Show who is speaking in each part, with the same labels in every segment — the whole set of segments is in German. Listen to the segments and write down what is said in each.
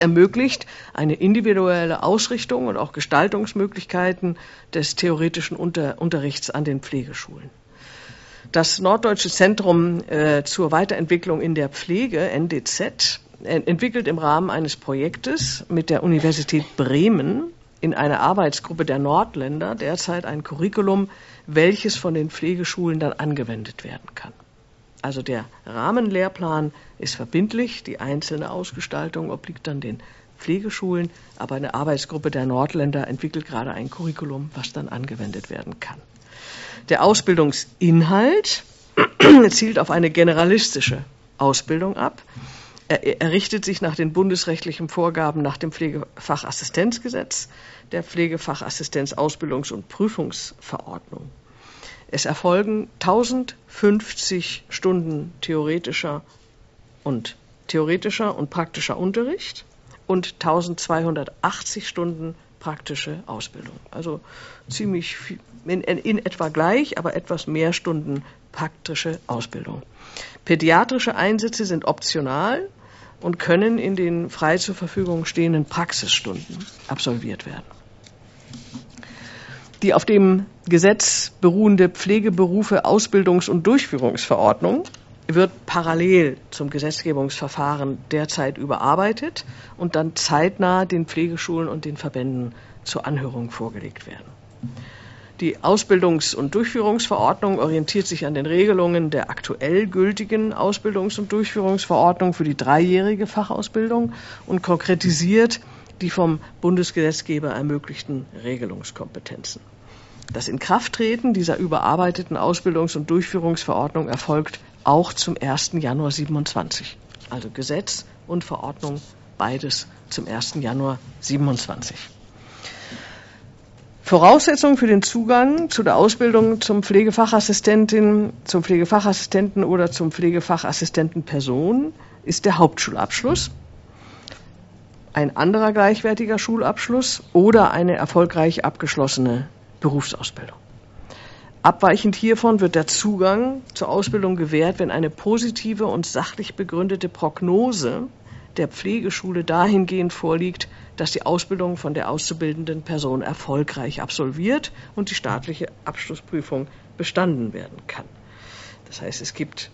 Speaker 1: ermöglicht eine individuelle Ausrichtung und auch Gestaltungsmöglichkeiten des theoretischen Unterrichts an den Pflegeschulen. Das Norddeutsche Zentrum zur Weiterentwicklung in der Pflege, NDZ, entwickelt im Rahmen eines Projektes mit der Universität Bremen in einer Arbeitsgruppe der Nordländer derzeit ein Curriculum, welches von den Pflegeschulen dann angewendet werden kann. Also der Rahmenlehrplan ist verbindlich, die einzelne Ausgestaltung obliegt dann den Pflegeschulen, aber eine Arbeitsgruppe der Nordländer entwickelt gerade ein Curriculum, was dann angewendet werden kann. Der Ausbildungsinhalt zielt auf eine generalistische Ausbildung ab. Er richtet sich nach den bundesrechtlichen Vorgaben nach dem Pflegefachassistenzgesetz, der Pflegefachassistenz-Ausbildungs- und Prüfungsverordnung. Es erfolgen 1050 Stunden theoretischer und praktischer Unterricht und 1280 Stunden praktische Ausbildung. Also ziemlich viel, in etwa gleich, aber etwas mehr Stunden praktische Ausbildung. Pädiatrische Einsätze sind optional und können in den frei zur Verfügung stehenden Praxisstunden absolviert werden. Die auf dem Gesetz beruhende Pflegeberufe Ausbildungs- und Durchführungsverordnung wird parallel zum Gesetzgebungsverfahren derzeit überarbeitet und dann zeitnah den Pflegeschulen und den Verbänden zur Anhörung vorgelegt werden. Die Ausbildungs- und Durchführungsverordnung orientiert sich an den Regelungen der aktuell gültigen Ausbildungs- und Durchführungsverordnung für die 3-jährige Fachausbildung und konkretisiert die vom Bundesgesetzgeber ermöglichten Regelungskompetenzen. Das Inkrafttreten dieser überarbeiteten Ausbildungs- und Durchführungsverordnung erfolgt auch zum 1. Januar 27. Also Gesetz und Verordnung, beides zum 1. Januar 27. Voraussetzung für den Zugang zu der Ausbildung zum Pflegefachassistenten oder zum Pflegefachassistentenperson ist der Hauptschulabschluss, ein anderer gleichwertiger Schulabschluss oder eine erfolgreich abgeschlossene Berufsausbildung. Abweichend hiervon wird der Zugang zur Ausbildung gewährt, wenn eine positive und sachlich begründete Prognose der Pflegeschule dahingehend vorliegt, dass die Ausbildung von der auszubildenden Person erfolgreich absolviert und die staatliche Abschlussprüfung bestanden werden kann. Das heißt, es gibt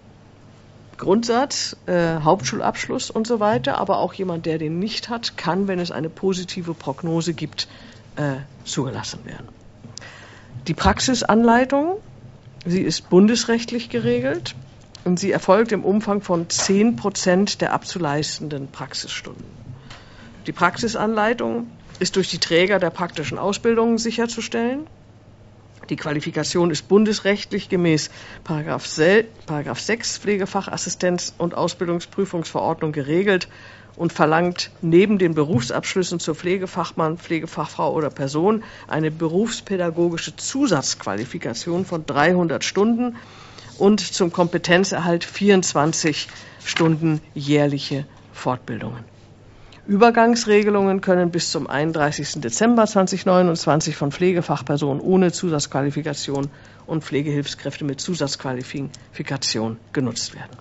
Speaker 1: Grundsatz, Hauptschulabschluss und so weiter, aber auch jemand, der den nicht hat, kann, wenn es eine positive Prognose gibt, zugelassen werden. Die Praxisanleitung, sie ist bundesrechtlich geregelt und sie erfolgt im Umfang von 10% der abzuleistenden Praxisstunden. Die Praxisanleitung ist durch die Träger der praktischen Ausbildung sicherzustellen. Die Qualifikation ist bundesrechtlich gemäß Paragraph 6 Pflegefachassistenz- und Ausbildungsprüfungsverordnung geregelt und verlangt neben den Berufsabschlüssen zur Pflegefachmann, Pflegefachfrau oder Person eine berufspädagogische Zusatzqualifikation von 300 Stunden und zum Kompetenzerhalt 24 Stunden jährliche Fortbildungen. Übergangsregelungen können bis zum 31. Dezember 2029 von Pflegefachpersonen ohne Zusatzqualifikation und Pflegehilfskräfte mit Zusatzqualifikation genutzt werden.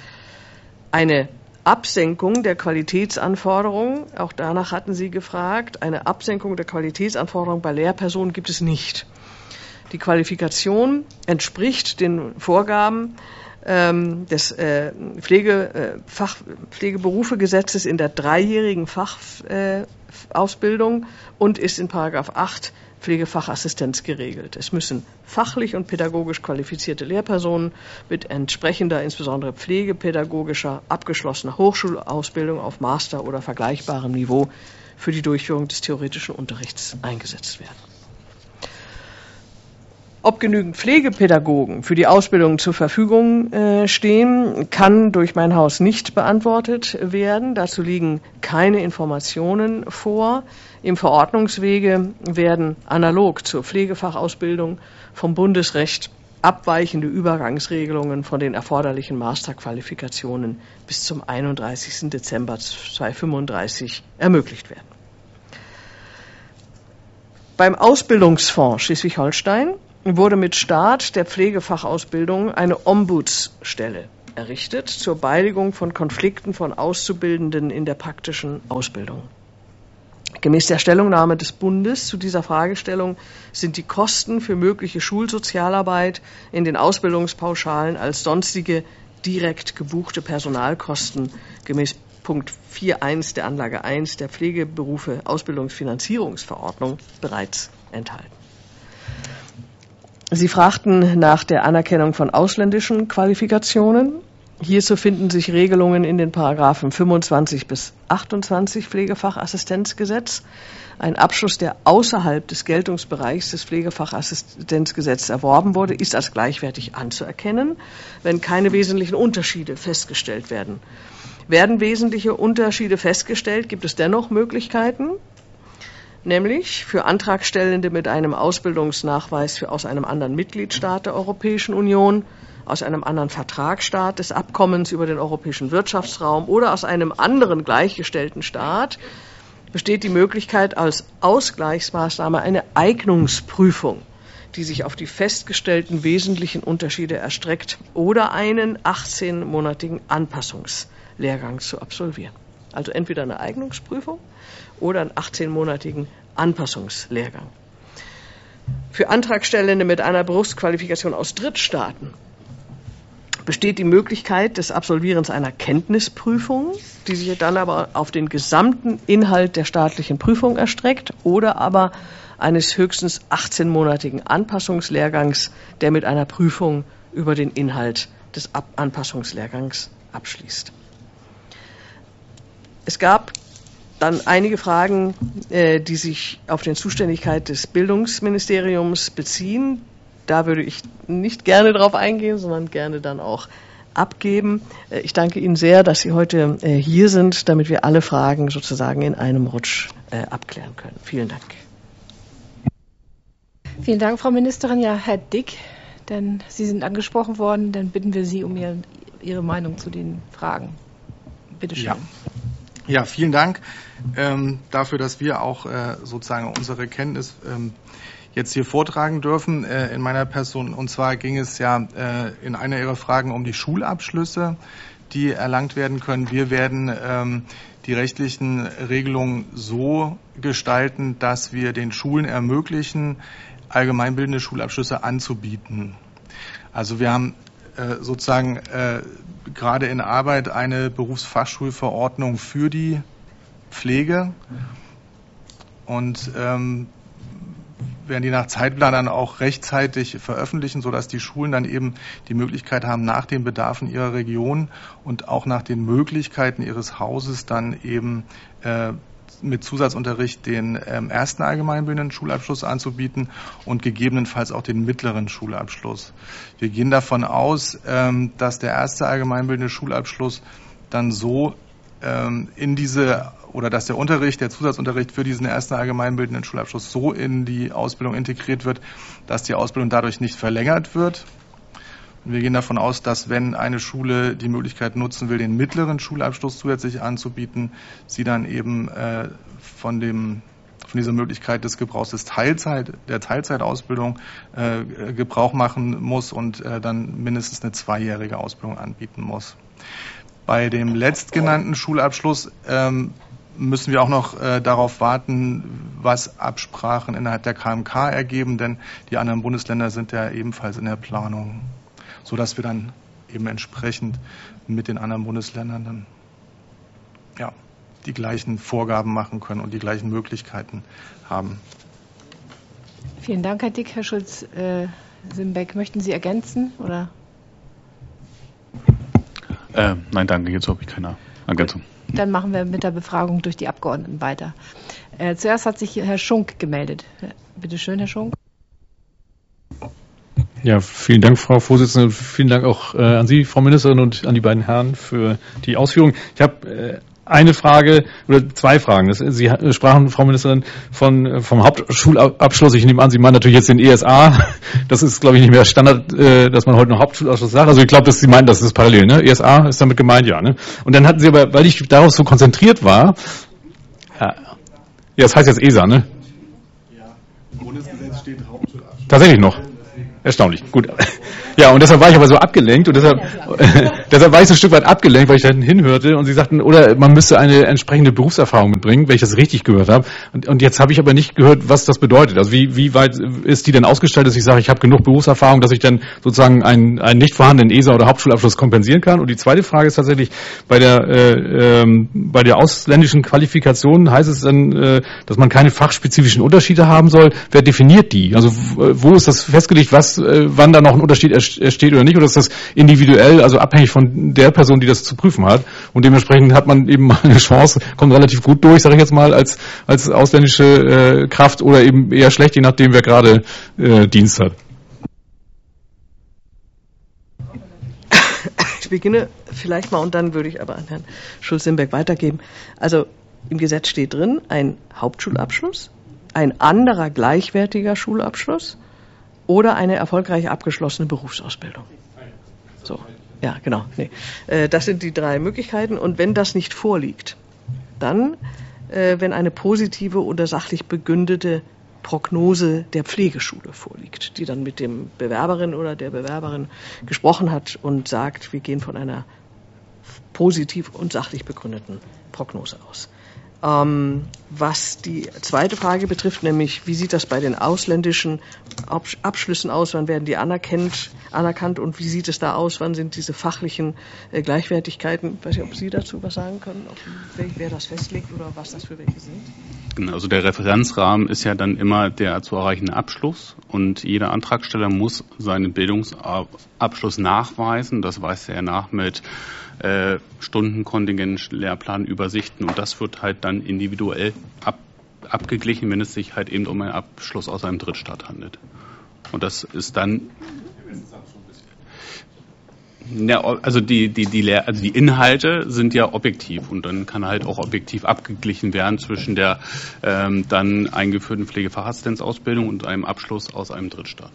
Speaker 1: Eine Absenkung der Qualitätsanforderungen, auch danach hatten Sie gefragt, eine Absenkung der Qualitätsanforderungen bei Lehrpersonen gibt es nicht. Die Qualifikation entspricht den Vorgaben des Pflegeberufegesetzes in der 3-jährigen Fachausbildung und ist in Paragraph 8 Pflegefachassistenz geregelt. Es müssen fachlich und pädagogisch qualifizierte Lehrpersonen mit entsprechender, insbesondere pflegepädagogischer, abgeschlossener Hochschulausbildung auf Master- oder vergleichbarem Niveau für die Durchführung des theoretischen Unterrichts eingesetzt werden. Ob genügend Pflegepädagogen für die Ausbildung zur Verfügung stehen, kann durch mein Haus nicht beantwortet werden. Dazu liegen keine Informationen vor. Im Verordnungswege werden analog zur Pflegefachausbildung vom Bundesrecht abweichende Übergangsregelungen von den erforderlichen Masterqualifikationen bis zum 31. Dezember 2035 ermöglicht werden. Beim Ausbildungsfonds Schleswig-Holstein wurde mit Start der Pflegefachausbildung eine Ombudsstelle errichtet zur Beilegung von Konflikten von Auszubildenden in der praktischen Ausbildung. Gemäß der Stellungnahme des Bundes zu dieser Fragestellung sind die Kosten für mögliche Schulsozialarbeit in den Ausbildungspauschalen als sonstige direkt gebuchte Personalkosten gemäß Punkt 4.1 der Anlage 1 der Pflegeberufe Ausbildungsfinanzierungsverordnung bereits enthalten. Sie fragten nach der Anerkennung von ausländischen Qualifikationen. Hierzu finden sich Regelungen in den Paragraphen 25 bis 28 Pflegefachassistenzgesetz. Ein Abschluss, der außerhalb des Geltungsbereichs des Pflegefachassistenzgesetzes erworben wurde, ist als gleichwertig anzuerkennen, wenn keine wesentlichen Unterschiede festgestellt werden. Werden wesentliche Unterschiede festgestellt, gibt es dennoch Möglichkeiten, nämlich für Antragstellende mit einem Ausbildungsnachweis aus einem anderen Mitgliedstaat der Europäischen Union, aus einem anderen Vertragsstaat des Abkommens über den Europäischen Wirtschaftsraum oder aus einem anderen gleichgestellten Staat besteht die Möglichkeit als Ausgleichsmaßnahme eine Eignungsprüfung, die sich auf die festgestellten wesentlichen Unterschiede erstreckt, oder einen 18-monatigen Anpassungslehrgang zu absolvieren. Also entweder eine Eignungsprüfung oder einen 18-monatigen Anpassungslehrgang. Für Antragstellende mit einer Berufsqualifikation aus Drittstaaten besteht die Möglichkeit des Absolvierens einer Kenntnisprüfung, die sich dann aber auf den gesamten Inhalt der staatlichen Prüfung erstreckt, oder aber eines höchstens 18-monatigen Anpassungslehrgangs, der mit einer Prüfung über den Inhalt des Anpassungslehrgangs abschließt. Es gab dann einige Fragen, die sich auf die Zuständigkeit des Bildungsministeriums beziehen. Da würde ich nicht gerne drauf eingehen, sondern gerne dann auch abgeben. Ich danke Ihnen sehr, dass Sie heute hier sind, damit wir alle Fragen sozusagen in einem Rutsch abklären können. Vielen Dank.
Speaker 2: Vielen Dank, Frau Ministerin. Ja, Herr Dick, denn Sie sind angesprochen worden, dann bitten wir Sie um Ihre Meinung zu den Fragen. Bitte schön.
Speaker 3: Ja, vielen Dank dafür, dass wir auch sozusagen unsere Kenntnis jetzt hier vortragen dürfen in meiner Person. Und zwar ging es ja in einer Ihrer Fragen um die Schulabschlüsse, die erlangt werden können. Wir werden die rechtlichen Regelungen so gestalten, dass wir den Schulen ermöglichen, allgemeinbildende Schulabschlüsse anzubieten. Also wir haben sozusagen gerade in Arbeit eine Berufsfachschulverordnung für die Pflege und werden die nach Zeitplan dann auch rechtzeitig veröffentlichen, sodass die Schulen dann eben die Möglichkeit haben, nach den Bedarfen ihrer Region und auch nach den Möglichkeiten ihres Hauses dann eben mit Zusatzunterricht den ersten allgemeinbildenden Schulabschluss anzubieten und gegebenenfalls auch den mittleren Schulabschluss. Wir gehen davon aus, dass der erste allgemeinbildende Schulabschluss dann so dass der Unterricht, der Zusatzunterricht für diesen ersten allgemeinbildenden Schulabschluss so in die Ausbildung integriert wird, dass die Ausbildung dadurch nicht verlängert wird. Und wir gehen davon aus, dass wenn eine Schule die Möglichkeit nutzen will, den mittleren Schulabschluss zusätzlich anzubieten, sie dann eben von dieser Möglichkeit des Gebrauchs der Teilzeitausbildung Gebrauch machen muss und dann mindestens eine 2-jährige Ausbildung anbieten muss. Bei dem letztgenannten Schulabschluss müssen wir auch noch darauf warten, was Absprachen innerhalb der KMK ergeben, denn die anderen Bundesländer sind ja ebenfalls in der Planung, sodass wir dann eben entsprechend mit den anderen Bundesländern dann die gleichen Vorgaben machen können und die gleichen Möglichkeiten haben.
Speaker 2: Vielen Dank, Herr Dick. Herr Schulz-Simbeck, möchten Sie ergänzen? Oder?
Speaker 4: Nein, danke. Jetzt habe ich keine Ergänzung.
Speaker 2: Dann machen wir mit der Befragung durch die Abgeordneten weiter. Zuerst hat sich Herr Schunk gemeldet. Bitte schön, Herr Schunk.
Speaker 5: Ja, vielen Dank, Frau Vorsitzende. Vielen Dank auch an Sie, Frau Ministerin, und an die beiden Herren für die Ausführungen. Ich habe eine Frage oder zwei Fragen. Sie sprachen, Frau Ministerin, vom Hauptschulabschluss. Ich nehme an, Sie meinen natürlich jetzt den ESA. Das ist, glaube ich, nicht mehr Standard, dass man heute noch Hauptschulabschluss sagt. Also ich glaube, dass Sie meinen, das ist parallel. Ne? ESA ist damit gemeint, ja. Ne? Und dann hatten Sie aber, weil ich darauf so konzentriert war, das heißt jetzt ESA, ne?
Speaker 3: Ja, im Bundesgesetz steht Hauptschulabschluss.
Speaker 5: Tatsächlich noch. Erstaunlich, gut. Ja, und deshalb war ich aber so abgelenkt und deshalb war ich so ein Stück weit abgelenkt, weil ich da hinhörte und Sie sagten, oder man müsste eine entsprechende Berufserfahrung mitbringen, wenn ich das richtig gehört habe. Und jetzt habe ich aber nicht gehört, was das bedeutet. Also wie weit ist die denn ausgestaltet, dass ich sage, ich habe genug Berufserfahrung, dass ich dann sozusagen einen nicht vorhandenen ESA- oder Hauptschulabschluss kompensieren kann? Und die zweite Frage ist tatsächlich, bei der ausländischen Qualifikation heißt es dann, dass man keine fachspezifischen Unterschiede haben soll. Wer definiert die? Also wo ist das festgelegt, wann da noch ein Unterschied entsteht oder nicht? Oder ist das individuell, also abhängig von der Person, die das zu prüfen hat? Und dementsprechend hat man eben mal eine Chance, kommt relativ gut durch, sage ich jetzt mal, als ausländische Kraft oder eben eher schlecht, je nachdem, wer gerade Dienst hat.
Speaker 1: Ich beginne vielleicht mal und dann würde ich aber an Herrn Schulz-Simbeck weitergeben. Also im Gesetz steht drin, ein Hauptschulabschluss, ein anderer gleichwertiger Schulabschluss oder eine erfolgreich abgeschlossene Berufsausbildung. So, ja, genau. Nee. Das sind die drei Möglichkeiten. Und wenn das nicht vorliegt, dann, wenn eine positive oder sachlich begründete Prognose der Pflegeschule vorliegt, die dann mit dem Bewerberin oder der Bewerberin gesprochen hat und sagt, wir gehen von einer positiv und sachlich begründeten Prognose aus. Was die zweite Frage betrifft, nämlich wie sieht das bei den ausländischen Abschlüssen aus, wann werden die anerkannt und wie sieht es da aus, wann sind diese fachlichen Gleichwertigkeiten, ich weiß nicht, ob Sie dazu was sagen können, wer das festlegt oder was das für welche sind?
Speaker 4: Genau, also der Referenzrahmen ist ja dann immer der zu erreichende Abschluss und jeder Antragsteller muss seinen Bildungsabschluss nachweisen, das weist er nach mit Stundenkontingent, Lehrplanübersichten und das wird halt dann individuell abgeglichen, wenn es sich halt eben um einen Abschluss aus einem Drittstaat handelt. Und das ist dann ja, also die Inhalte sind ja objektiv und dann kann halt auch objektiv abgeglichen werden zwischen der dann eingeführten Pflegefachassistenzsausbildung und einem Abschluss aus einem Drittstaat.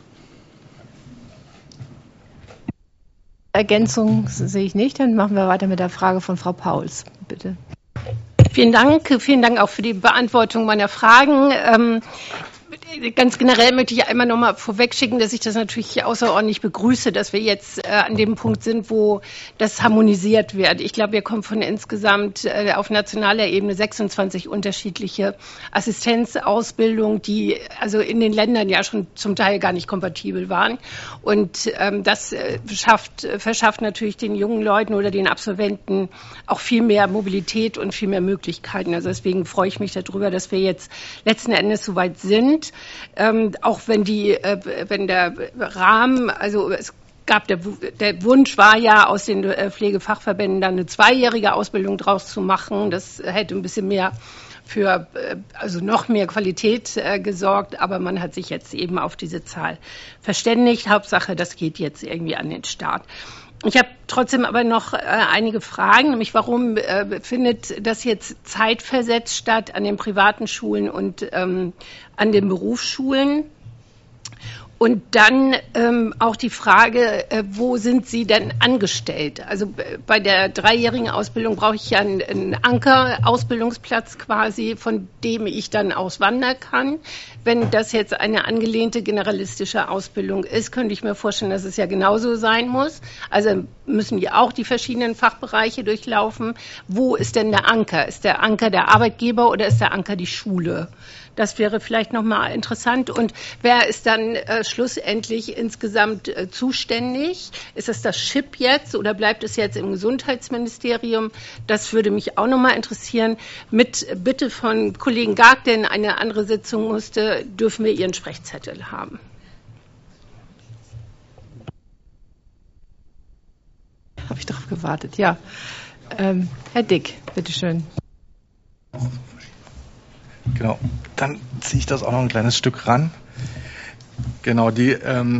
Speaker 2: Ergänzung sehe ich nicht. Dann machen wir weiter mit der Frage von Frau Pauls. Bitte.
Speaker 6: Vielen Dank auch für die Beantwortung meiner Fragen. Ganz generell möchte ich einmal noch mal vorwegschicken, dass ich das natürlich außerordentlich begrüße, dass wir jetzt an dem Punkt sind, wo das harmonisiert wird. Ich glaube, wir kommen von insgesamt auf nationaler Ebene 26 unterschiedliche Assistenzausbildungen, die also in den Ländern ja schon zum Teil gar nicht kompatibel waren. Und das verschafft natürlich den jungen Leuten oder den Absolventen auch viel mehr Mobilität und viel mehr Möglichkeiten. Also deswegen freue ich mich darüber, dass wir jetzt letzten Endes so weit sind. Auch wenn der Rahmen, also es gab der Wunsch war ja, aus den Pflegefachverbänden dann eine 2-jährige Ausbildung draus zu machen. Das hätte ein bisschen mehr für, also noch mehr Qualität gesorgt, aber man hat sich jetzt eben auf diese Zahl verständigt. Hauptsache, das geht jetzt irgendwie an den Start. Ich habe trotzdem aber noch einige Fragen, nämlich warum findet das jetzt zeitversetzt statt an den privaten Schulen und an den Berufsschulen? Und dann auch die Frage, wo sind Sie denn angestellt? Also bei der 3-jährigen Ausbildung brauche ich ja einen Anker-Ausbildungsplatz quasi, von dem ich dann auswandern kann. Wenn das jetzt eine angelehnte generalistische Ausbildung ist, könnte ich mir vorstellen, dass es ja genauso sein muss. Also müssen die auch die verschiedenen Fachbereiche durchlaufen. Wo ist denn der Anker? Ist der Anker der Arbeitgeber oder ist der Anker die Schule? Das wäre vielleicht nochmal interessant. Und wer ist dann schlussendlich insgesamt zuständig? Ist es das SCHIP jetzt oder bleibt es jetzt im Gesundheitsministerium? Das würde mich auch nochmal interessieren. Mit Bitte von Kollegen Garg, der in eine andere Sitzung musste, dürfen wir Ihren Sprechzettel haben.
Speaker 2: Habe ich darauf gewartet, ja. Herr Dick, bitteschön.
Speaker 3: Genau, dann ziehe ich das auch noch ein kleines Stück ran. Genau, die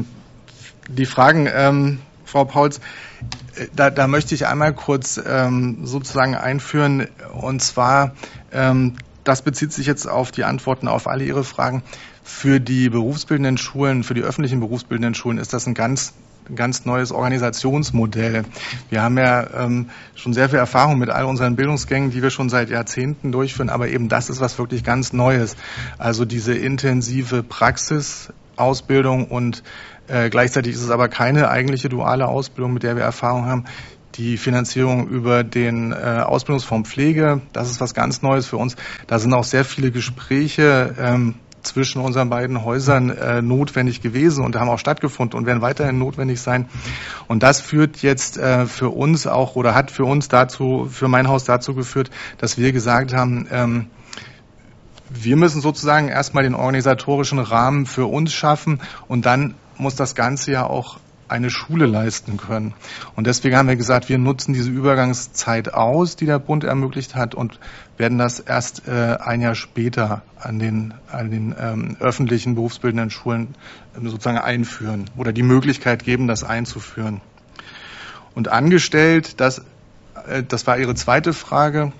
Speaker 3: Fragen, Frau Pauls, da möchte ich einmal kurz sozusagen einführen, und zwar, das bezieht sich jetzt auf die Antworten auf alle Ihre Fragen. Für die berufsbildenden Schulen, für die öffentlichen berufsbildenden Schulen ist das ein ganz neues Organisationsmodell. Wir haben ja schon sehr viel Erfahrung mit all unseren Bildungsgängen, die wir schon seit Jahrzehnten durchführen, aber eben das ist was wirklich ganz Neues. Also diese intensive Praxisausbildung und Gleichzeitig ist es aber keine eigentliche duale Ausbildung, mit der wir Erfahrung haben. Die Finanzierung über den Ausbildungsfonds Pflege, das ist was ganz Neues für uns. Da sind auch sehr viele Gespräche zwischen unseren beiden Häusern notwendig gewesen und haben auch stattgefunden und werden weiterhin notwendig sein. Und das führt jetzt für uns auch oder hat für uns dazu, für mein Haus dazu geführt, dass wir gesagt haben, wir müssen sozusagen erstmal den organisatorischen Rahmen für uns schaffen und dann muss das Ganze ja auch eine Schule leisten können. Und deswegen haben wir gesagt, wir nutzen diese Übergangszeit aus, die der Bund ermöglicht hat und werden das erst ein Jahr später an den öffentlichen berufsbildenden Schulen sozusagen einführen oder die Möglichkeit geben, das einzuführen. Und angestellt, das war Ihre zweite Frage,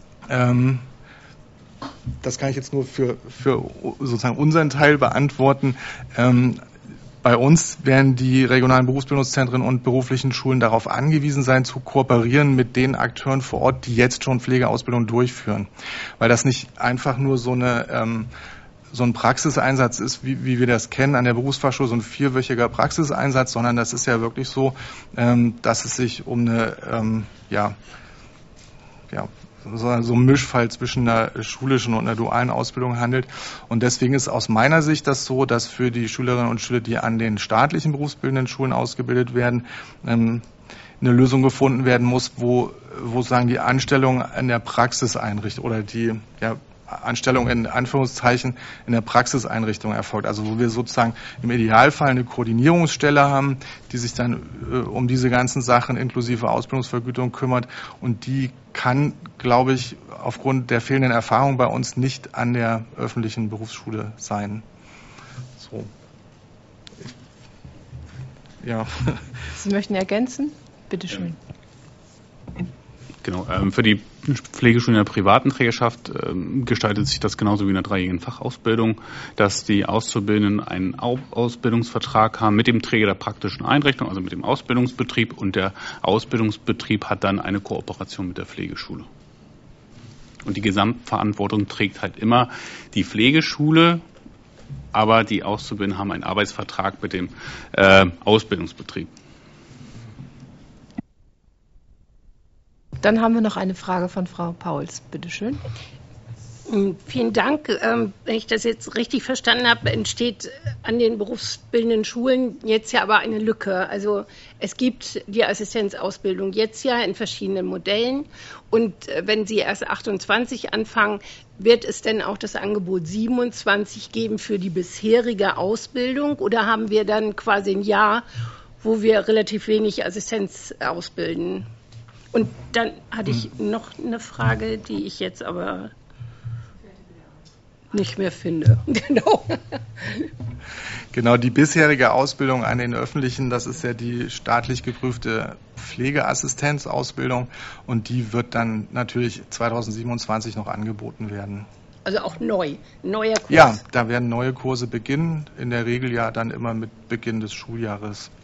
Speaker 3: das kann ich jetzt nur für sozusagen unseren Teil beantworten. Bei uns werden die regionalen Berufsbildungszentren und beruflichen Schulen darauf angewiesen sein, zu kooperieren mit den Akteuren vor Ort, die jetzt schon Pflegeausbildung durchführen. Weil das nicht einfach nur so ein Praxiseinsatz ist, wie wir das kennen an der Berufsfachschule, so ein 4-wöchiger Praxiseinsatz, sondern das ist ja wirklich so, dass es sich um eine, so ein Mischfall zwischen einer schulischen und einer dualen Ausbildung handelt. Und deswegen ist aus meiner Sicht das so, dass für die Schülerinnen und Schüler, die an den staatlichen berufsbildenden Schulen ausgebildet werden, eine Lösung gefunden werden muss, wo sagen die Anstellung in der Praxiseinrichtung oder die Anstellung in Anführungszeichen in der Praxiseinrichtung erfolgt. Also wo wir sozusagen im Idealfall eine Koordinierungsstelle haben, die sich dann um diese ganzen Sachen inklusive Ausbildungsvergütung kümmert. Und die kann, glaube ich, aufgrund der fehlenden Erfahrung bei uns nicht an der öffentlichen Berufsschule sein. So. Ja.
Speaker 2: Sie möchten ergänzen? Bitte schön.
Speaker 4: Genau, für die Pflegeschulen in der privaten Trägerschaft gestaltet sich das genauso wie in der 3-jährigen Fachausbildung, dass die Auszubildenden einen Ausbildungsvertrag haben mit dem Träger der praktischen Einrichtung, also mit dem Ausbildungsbetrieb, und der Ausbildungsbetrieb hat dann eine Kooperation mit der Pflegeschule. Und die Gesamtverantwortung trägt halt immer die Pflegeschule, aber die Auszubildenden haben einen Arbeitsvertrag mit dem Ausbildungsbetrieb.
Speaker 2: Dann haben wir noch eine Frage von Frau Pauls. Bitte schön.
Speaker 6: Vielen Dank. Wenn ich das jetzt richtig verstanden habe, entsteht an den berufsbildenden Schulen jetzt ja aber eine Lücke. Also es gibt die Assistenzausbildung jetzt ja in verschiedenen Modellen. Und wenn Sie erst 28 anfangen, wird es denn auch das Angebot 27 geben für die bisherige Ausbildung? Oder haben wir dann quasi ein Jahr, wo wir relativ wenig Assistenz ausbilden? Und dann hatte ich noch eine Frage, die ich jetzt aber nicht mehr finde.
Speaker 3: Genau, die bisherige Ausbildung an den öffentlichen, das ist ja die staatlich geprüfte Pflegeassistenzausbildung und die wird dann natürlich 2027 noch angeboten werden.
Speaker 6: Also auch neuer Kurs?
Speaker 3: Ja, da werden neue Kurse beginnen, in der Regel ja dann immer mit Beginn des Schuljahres.